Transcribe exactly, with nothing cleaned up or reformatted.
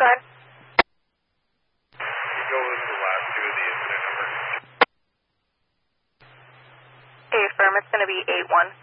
Go ahead. Can you go over the last two of the incident number? Okay, firm, it's going to be eight one.